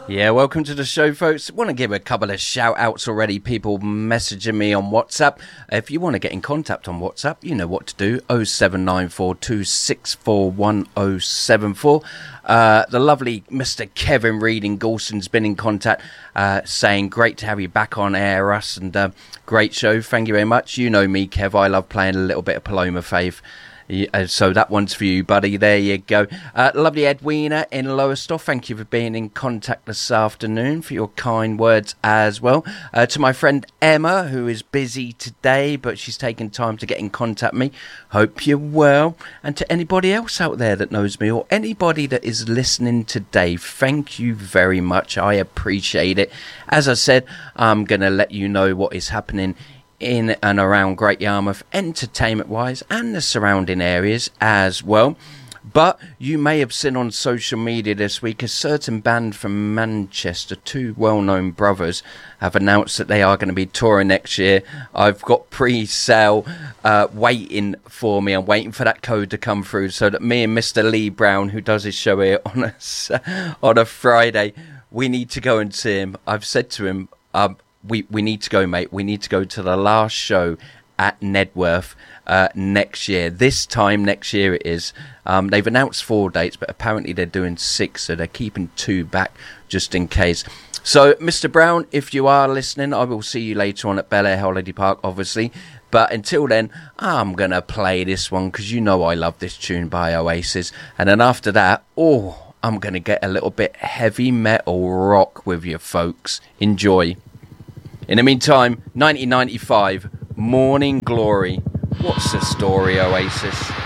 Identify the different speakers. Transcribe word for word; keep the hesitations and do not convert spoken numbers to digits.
Speaker 1: Yeah, welcome to the show, folks. Want to give a couple of shout outs already. People messaging me on WhatsApp. If you want to get in contact on WhatsApp, you know what to do. oh seven nine four two six four one oh seven four. Uh, the lovely Mister Kevin Reed in Galston's been in contact, uh, saying great to have you back on air, Russ, and uh, great show. Thank you very much. You know me, Kev. I love playing a little bit of Paloma Faith. Yeah, so that one's for you, buddy. There you go. Uh, lovely Edwina in Lowestoft. Thank you for being in contact this afternoon, for your kind words as well. Uh, to my friend Emma, who is busy today, but she's taken time to get in contact with me. Hope you're well. And to anybody else out there that knows me, or anybody that is listening today, thank you very much. I appreciate it. As I said, I'm going to let you know what is happening in and around Great Yarmouth, entertainment wise, and the surrounding areas as well. But you may have seen on social media this week a certain band from Manchester, two well-known brothers, have announced that they are going to be touring next year. I've got pre-sale uh, waiting for me. I'm waiting for that code to come through so that me and Mister Lee Brown, who does his show here on a, on a Friday, we need to go and see him. I've said to him, um, We we need to go, mate. We need to go to the last show at Nedworth uh, next year. This time next year it is. Um, they've announced four dates, but apparently they're doing six, so they're keeping two back just in case. So, Mister Brown, if you are listening, I will see you later on at Bel Air Holiday Park, obviously. But until then, I'm going to play this one because you know I love this tune by Oasis. And then after that, oh, I'm going to get a little bit heavy metal rock with you, folks. Enjoy. In the meantime, nineteen ninety-five, Morning Glory. What's the story, Oasis?